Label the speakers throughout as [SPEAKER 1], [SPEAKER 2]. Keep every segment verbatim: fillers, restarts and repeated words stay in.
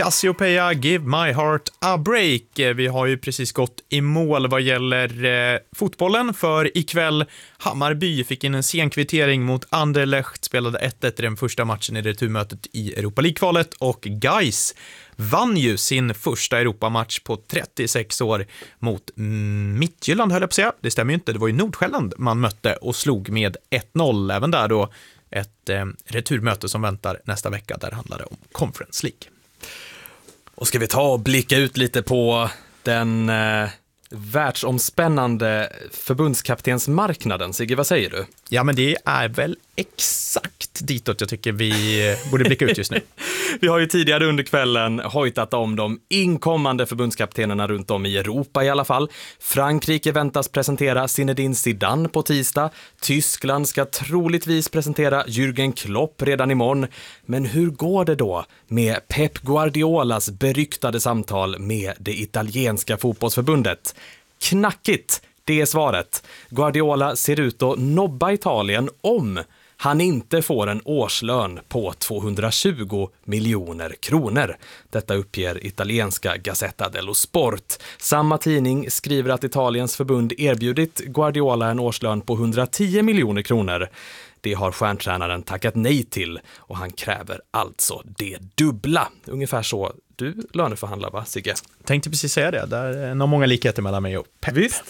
[SPEAKER 1] Cassiopeia, Give My Heart a Break. Vi har ju precis gått i mål vad gäller eh, fotbollen, för ikväll Hammarby fick in en sen kvittering mot Anderlecht, spelade ett ett i den första matchen i returmötet i Europa League-kvalet, och Gais vann ju sin första Europamatch på trettiosex år mot mm, Midtjylland, höll jag på att säga. Det stämmer ju inte, det var ju Nordsjälland man mötte och slog med ett noll. Även där då ett eh, returmöte som väntar nästa vecka, där handlar det om Conference League.
[SPEAKER 2] Och ska vi ta och blicka ut lite på den eh, världsomspännande förbundskaptensmarknaden. Sigge, vad säger du?
[SPEAKER 1] Ja, men det är väl exakt ditåt jag tycker vi borde blicka ut just nu.
[SPEAKER 2] Vi har ju tidigare under kvällen hojtat om de inkommande förbundskaptenerna runt om i Europa i alla fall. Frankrike väntas presentera Zinedine Zidane på tisdag. Tyskland ska troligtvis presentera Jürgen Klopp redan imorgon. Men hur går det då med Pep Guardiolas beryktade samtal med det italienska fotbollsförbundet? Knackigt, det är svaret. Guardiola ser ut att nobba Italien om han inte får en årslön på tvåhundratjugo miljoner kronor. Detta uppger italienska Gazzetta dello Sport. Samma tidning skriver att Italiens förbund erbjudit Guardiola en årslön på hundratio miljoner kronor. Det har stjärntränaren tackat nej till, och han kräver alltså det dubbla. Ungefär så du löneförhandlar, va, Sigge?
[SPEAKER 1] Tänkte precis säga det. Där är nog många likheter mellan mig och Pep.
[SPEAKER 2] Visst.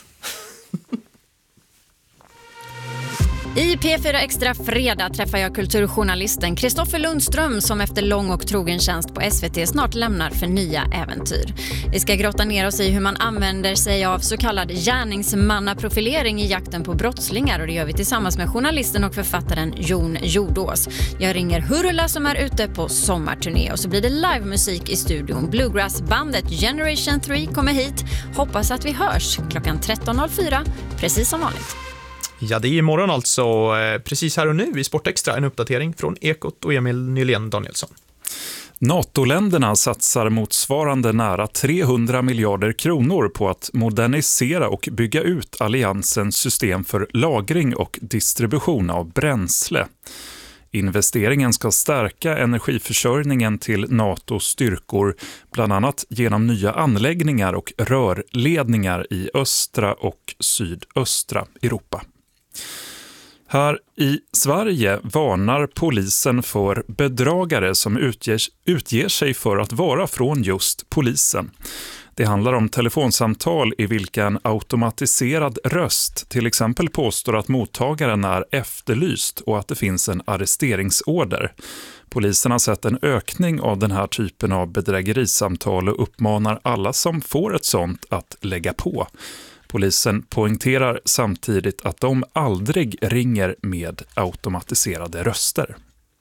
[SPEAKER 3] I P fyra Extra fredag träffar jag kulturjournalisten Kristoffer Lundström, som efter lång och trogen tjänst på S V T snart lämnar för nya äventyr. Vi ska grotta ner oss i hur man använder sig av så kallad gärningsmannaprofilering i jakten på brottslingar, och det gör vi tillsammans med journalisten och författaren Jon Jordås. Jag ringer Hurula som är ute på sommarturné, och så blir det livemusik i studion. Bluegrassbandet Generation tre kommer hit. Hoppas att vi hörs klockan tretton noll fyra, precis som vanligt.
[SPEAKER 1] Ja, det är imorgon alltså, precis här och nu i Sportextra, en uppdatering från Ekot och Emil Nylén Danielsson.
[SPEAKER 4] NATO-länderna satsar motsvarande nära trehundra miljarder kronor på att modernisera och bygga ut alliansens system för lagring och distribution av bränsle. Investeringen ska stärka energiförsörjningen till NATOs styrkor, bland annat genom nya anläggningar och rörledningar i östra och sydöstra Europa. Här i Sverige varnar polisen för bedragare som utger, utger sig för att vara från just polisen. Det handlar om telefonsamtal i vilka en automatiserad röst till exempel påstår att mottagaren är efterlyst och att det finns en arresteringsorder. Polisen har sett en ökning av den här typen av bedrägerisamtal och uppmanar alla som får ett sånt att lägga på. Polisen poängterar samtidigt att de aldrig ringer med automatiserade röster.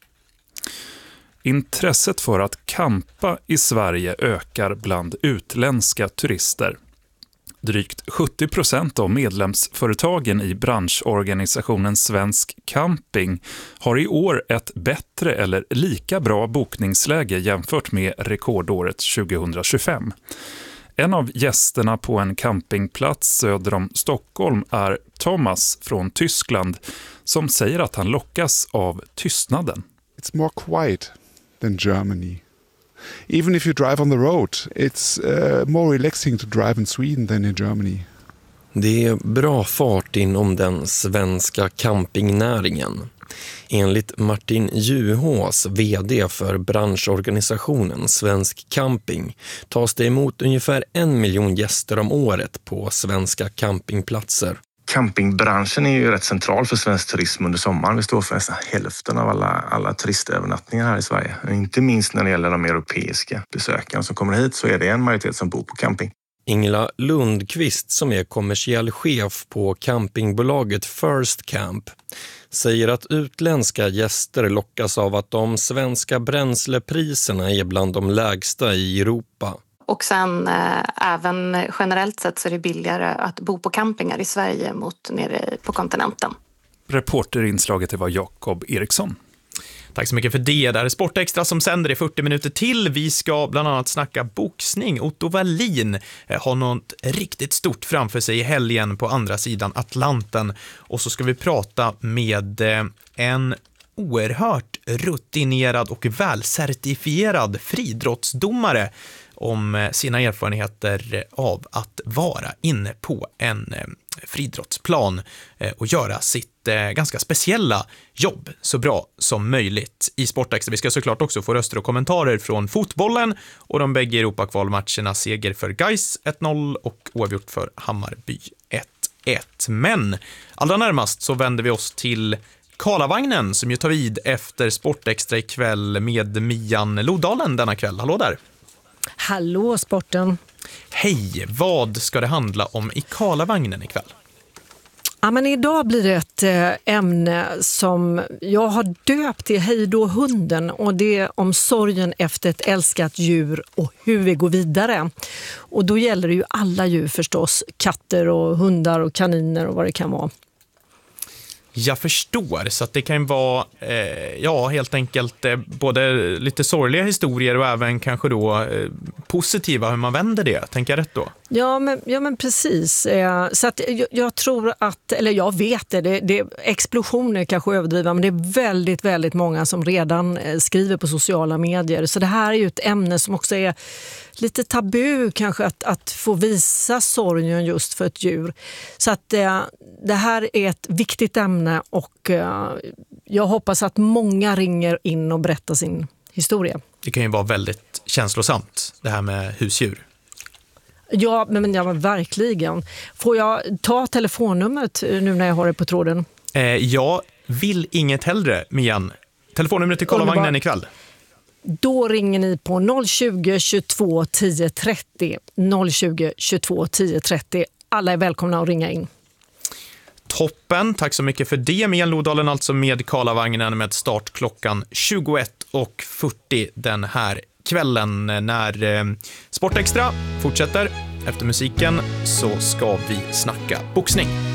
[SPEAKER 4] Intresset för att campa i Sverige ökar bland utländska turister. Drygt sjuttio procent av medlemsföretagen i branschorganisationen Svensk Camping har i år ett bättre eller lika bra bokningsläge jämfört med rekordåret tjugohundratjugofem. En av gästerna på en campingplats söder om Stockholm är Thomas från Tyskland, som säger att han lockas av tystnaden.
[SPEAKER 5] It's more quiet than Germany. Even if you drive on the road, it's uh, more relaxing to drive in Sweden than in Germany.
[SPEAKER 6] Det är bra fart inom den svenska campingnäringen. Enligt Martin Juhås, vd för branschorganisationen Svensk Camping, tas det emot ungefär en miljon gäster om året på svenska campingplatser.
[SPEAKER 7] Campingbranschen är ju rätt central för svensk turism under sommaren. Vi står för nästan hälften av alla, alla turistövernattningar här i Sverige. Inte minst när det gäller de europeiska besökarna som kommer hit, så är det en majoritet som bor på camping.
[SPEAKER 6] Ingela Lundqvist, som är kommersiell chef på campingbolaget First Camp, säger att utländska gäster lockas av att de svenska bränslepriserna är bland de lägsta i Europa.
[SPEAKER 8] Och sen eh, även generellt sett så är det billigare att bo på campingar i Sverige mot nere på kontinenten.
[SPEAKER 4] Reporterinslaget var Jakob Eriksson.
[SPEAKER 1] Tack så mycket för det. Där är Sportextra som sänder i fyrtio minuter till. Vi ska bland annat snacka boxning. Otto Wallin har något riktigt stort framför sig i helgen på andra sidan Atlanten. Och så ska vi prata med en oerhört rutinerad och välcertifierad friidrottsdomare om sina erfarenheter av att vara inne på en friidrottsplan och göra sitt ganska speciella jobb så bra som möjligt i Sportextra. Vi ska såklart också få röster och kommentarer från fotbollen och de bägge Europakvalmatcherna, seger för Gais ett noll och oavgjort för Hammarby ett ett. Men allra närmast så vänder vi oss till Karlavagnen som ju tar vid efter Sportextra ikväll med Mian Lodalen denna kväll. Hallå där!
[SPEAKER 9] Hallå sporten!
[SPEAKER 1] Hej, vad ska det handla om i Karlavagnen ikväll?
[SPEAKER 9] Ja, men idag blir det ett ämne som jag har döpt till Hej då hunden, och det är om sorgen efter ett älskat djur och hur vi går vidare. Och då gäller det ju alla djur förstås, katter och hundar och kaniner och vad det kan vara.
[SPEAKER 1] Jag förstår, så att det kan vara eh, ja, helt enkelt eh, både lite sorgliga historier och även kanske då eh, positiva, hur man vänder det. Tänker jag rätt då?
[SPEAKER 9] Ja, men, ja, men precis. Eh, så att jag, jag tror att, eller jag vet det, det, det explosioner kanske överdriva, men det är väldigt, väldigt många som redan eh, skriver på sociala medier. Så det här är ju ett ämne som också är lite tabu kanske att, att få visa sorgen just för ett djur. Så att eh, det här är ett viktigt ämne och eh, jag hoppas att många ringer in och berättar sin historia.
[SPEAKER 1] Det kan ju vara väldigt känslosamt, det här med husdjur.
[SPEAKER 9] Ja, men, ja, men verkligen. Får jag ta telefonnumret nu när jag har det på tråden?
[SPEAKER 1] Eh, jag vill inget hellre, Mian. Telefonnumret till Karlavagnen ikväll.
[SPEAKER 9] Då ringer ni på noll tjugo, tjugotvå, tio, trettio. noll tjugo, tjugotvå, tio, trettio. Alla är välkomna att ringa in.
[SPEAKER 1] Toppen, tack så mycket för det. Mian Lodalen alltså med Karlavagnen med start klockan tjugoett och fyrtio den här kvällen när eh, Sportextra fortsätter. Efter musiken så ska vi snacka boxning.